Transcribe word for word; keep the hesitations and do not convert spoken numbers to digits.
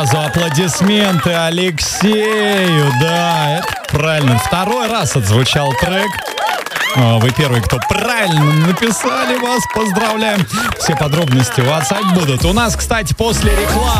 За аплодисменты Алексею, да, это правильно. Второй раз отзвучал трек. Вы первый, кто правильно написали, вас поздравляем. Все подробности в WhatsApp будут. У нас, кстати, после рекламы